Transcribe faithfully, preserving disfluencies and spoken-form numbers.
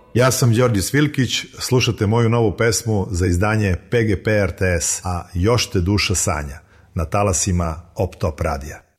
Ja sam Đorđe Svilkić, slušate moju novu pesmu za izdanje P G P R T S, a Još te duša sanja, na talasima Op Top radija.